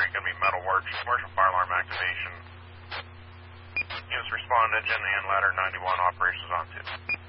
Street, going to be Metalworks, commercial fire alarm activation. Units respond, engine and ladder 91 operations on 2.